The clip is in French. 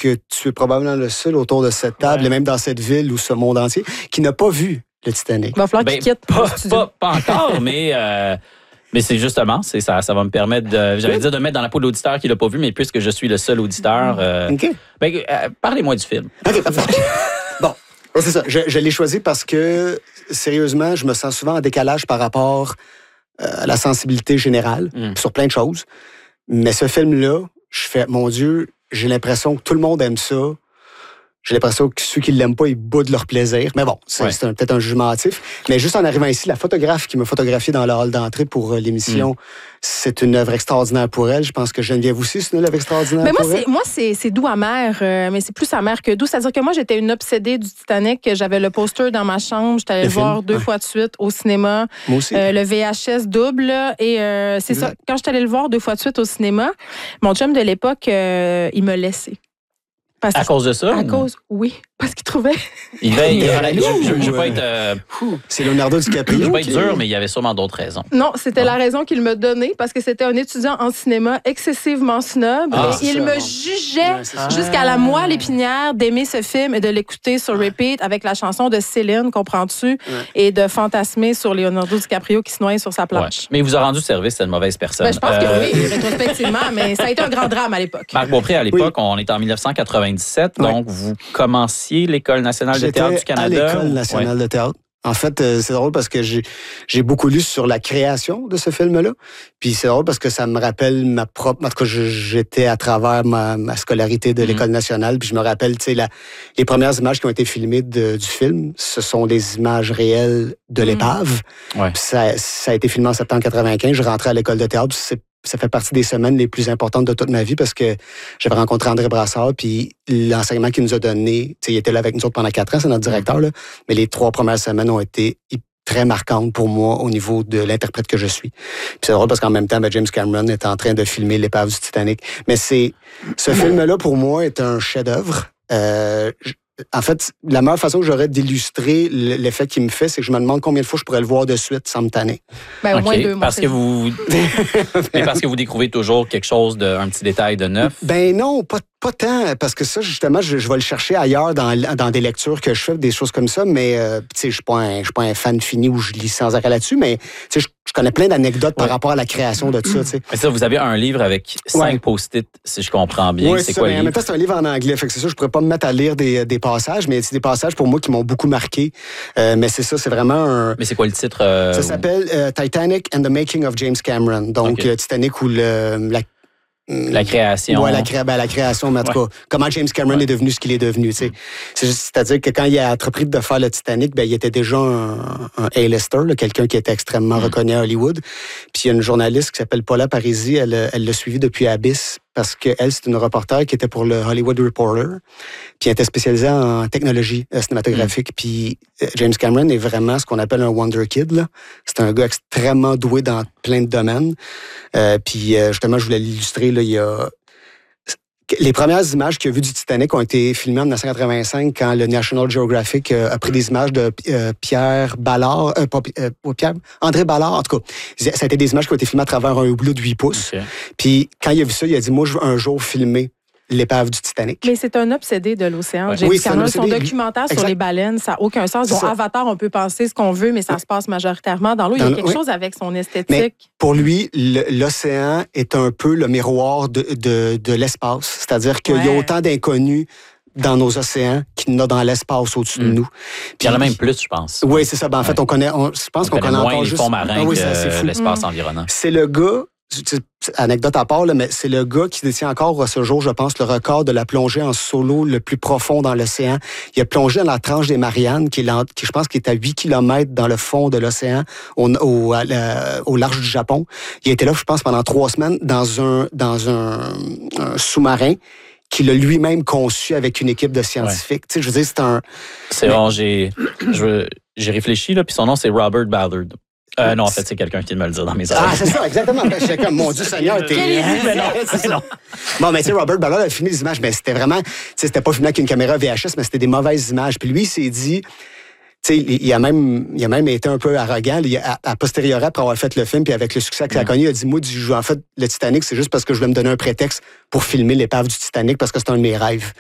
que tu es probablement le seul autour de cette table, et même dans cette ville ou ce monde entier, qui n'a pas vu le Titanic. Il va falloir qu'il quitte. Pas encore, mais c'est justement, ça va me permettre de mettre dans la peau de l'auditeur qui l'a pas vu, mais puisque je suis le seul auditeur, parlez-moi du film. OK, parfait. Bon, c'est ça. Je l'ai choisi parce que, sérieusement, je me sens souvent en décalage par rapport à la sensibilité générale sur plein de choses. Mais ce film-là, je fais, mon Dieu, j'ai l'impression que tout le monde aime ça. J'ai l'impression que ceux qui ne l'aiment pas, ils boudent leur plaisir. Mais bon, c'est peut-être un jugement hâtif. Mais juste en arrivant ici, la photographe qui m'a photographié dans le hall d'entrée pour l'émission, c'est une œuvre extraordinaire pour elle. Je pense que Geneviève aussi, c'est une œuvre extraordinaire pour elle. Moi, c'est doux amer, mais c'est plus amer que doux. C'est-à-dire que moi, j'étais une obsédée du Titanic. J'avais le poster dans ma chambre. J'étais allée le voir 2 fois de suite au cinéma. Moi aussi. Le VHS double. Là, et c'est ça. Quand j'étais allée le voir 2 fois de suite au cinéma, mon chum de l'époque, il me laissait. À cause de ça? À cause, oui. Parce qu'il trouvait... Je veux pas être... C'est Leonardo DiCaprio. Je veux pas être dur, mais il y avait sûrement d'autres raisons. Non, c'était la raison qu'il me donnait, parce que c'était un étudiant en cinéma excessivement snob. Et il me jugeait jusqu'à la moelle épinière d'aimer ce film et de l'écouter sur repeat avec la chanson de Céline, comprends-tu? Et de fantasmer sur Leonardo DiCaprio qui se noie sur sa planche. Mais il vous a rendu service, c'est une mauvaise personne. Je pense que oui, rétrospectivement, mais ça a été un grand drame à l'époque. Marc Beaupré, à l'époque, on est en 1997, donc vous commenciez l'École nationale de théâtre du Canada. À l'École nationale de théâtre. En fait, c'est drôle parce que j'ai beaucoup lu sur la création de ce film-là. Puis c'est drôle parce que ça me rappelle ma propre... En tout cas, j'étais à travers ma scolarité de l'École nationale. Puis je me rappelle, tu sais, les premières images qui ont été filmées du film, ce sont des images réelles de l'épave. Puis ça a été filmé en septembre 95. Je rentrais à l'École de théâtre. Ça fait partie des semaines les plus importantes de toute ma vie parce que j'avais rencontré André Brassard, puis l'enseignement qu'il nous a donné, il était là avec nous autres pendant 4 ans, c'est notre directeur, là, mais les 3 premières semaines ont été très marquantes pour moi au niveau de l'interprète que je suis. Puis c'est drôle parce qu'en même temps, James Cameron est en train de filmer l'épave du Titanic. Mais ce film-là, pour moi, est un chef-d'œuvre. En fait, la meilleure façon que j'aurais d'illustrer l'effet qu'il me fait, c'est que je me demande combien de fois je pourrais le voir de suite sans me tanner. Au moins 2 mois. Parce que vous découvrez toujours quelque chose un petit détail de neuf? Non, pas tant, parce que ça, justement, je vais le chercher ailleurs dans des lectures que je fais, des choses comme ça, mais tu sais, je suis pas un fan fini où je lis sans arrêt là-dessus, mais tu sais, je connais plein d'anecdotes par rapport à la création de tout ça, tu sais. Mais ça, vous avez un livre avec 5 post-it, si je comprends bien. Oui, c'est quoi le livre? En même temps, c'est un livre en anglais, fait que c'est ça, je pourrais pas me mettre à lire des passages, mais c'est des passages pour moi qui m'ont beaucoup marqué. Mais c'est ça, c'est vraiment un... Mais c'est quoi le titre? Ça s'appelle Titanic and the Making of James Cameron. Donc, Titanic ou la création. Oui, la création, mais en tout cas, comment James Cameron est devenu ce qu'il est devenu. C'est-à-dire que quand il a entrepris de faire le Titanic, il était déjà un A-lister, quelqu'un qui était extrêmement reconnu à Hollywood. Puis il y a une journaliste qui s'appelle Paula Parisi, elle l'a suivi depuis Abyss, parce qu'elle, c'est une reporter qui était pour le Hollywood Reporter, puis elle était spécialisée en technologie cinématographique. Puis James Cameron est vraiment ce qu'on appelle un wonder kid, là. C'est un gars extrêmement doué dans plein de domaines. Puis justement, je voulais l'illustrer, là, il y a... Les premières images qu'il y a vues du Titanic ont été filmées en 1985 quand le National Geographic a pris des images de Pierre Ballard, André Ballard, en tout cas. Ça a été des images qui ont été filmées à travers un hublot de 8 pouces. Puis quand il a vu ça, il a dit, moi, je veux un jour filmer l'épave du Titanic. Mais c'est un obsédé de l'océan. James Cameron, son documentaire sur les baleines, ça n'a aucun sens. Bon, Avatar, on peut penser ce qu'on veut, mais ça se passe majoritairement dans l'eau. Il y a quelque chose avec son esthétique. Mais pour lui, l'océan est un peu le miroir de l'espace. C'est-à-dire qu'il y a autant d'inconnus dans nos océans qu'il y en a dans l'espace au-dessus de nous. Puis il y en a même plus, je pense. Oui, c'est ça. En fait, je pense qu'on connaît moins encore les juste... fonds marins que l'espace environnant. C'est le gars... Anecdote à part, là, mais c'est le gars qui détient encore à ce jour, je pense, le record de la plongée en solo le plus profond dans l'océan. Il a plongé dans la tranche des Mariannes, qui je pense, qui est à 8 km dans le fond de l'océan, au large du Japon. Il était là, je pense, pendant 3 semaines dans un sous-marin qu'il a lui-même conçu avec une équipe de scientifiques. Tu sais, je veux dire, c'est un... C'est bon, j'ai réfléchi, là, puis son nom, c'est Robert Ballard. Non, en fait, c'est quelqu'un qui me le dit dans mes oreilles. Ah, c'est ça, exactement. J'étais comme, mon Dieu Seigneur, t'es... non. Bon, mais tu sais, Robert Ballard a filmé des images, mais c'était vraiment... Tu sais, c'était pas filmé avec une caméra VHS, mais c'était des mauvaises images. Puis lui, il s'est dit... Tu sais, il a même été un peu arrogant. À posteriori, après avoir fait le film, puis avec le succès que ça a connu, il a dit, moi, en fait, le Titanic, c'est juste parce que je voulais me donner un prétexte pour filmer l'épave du Titanic, parce que c'est un de mes rêves.